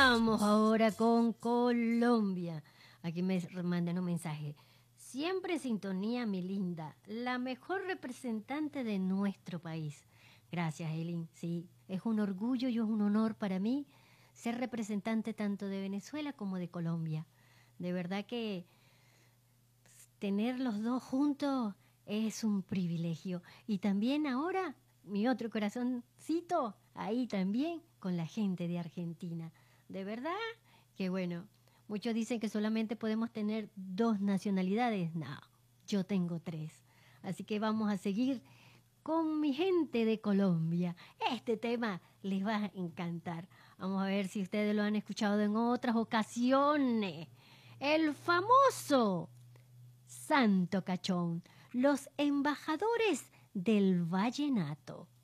Vamos ahora con Colombia. Aquí me mandan un mensaje. Siempre en sintonía, mi linda, la mejor representante de nuestro país. Gracias, Eileen. Sí, es un orgullo y es un honor para mí ser representante tanto de Venezuela como de Colombia. De verdad que tener los dos juntos es un privilegio. Y también ahora, mi otro corazoncito, ahí también con la gente de Argentina. De verdad que bueno, muchos dicen que solamente podemos tener 2 nacionalidades. No, yo tengo 3. Así que vamos a seguir con mi gente de Colombia. Este tema les va a encantar. Vamos a ver si ustedes lo han escuchado en otras ocasiones. El famoso Santo Cachón, los embajadores del vallenato.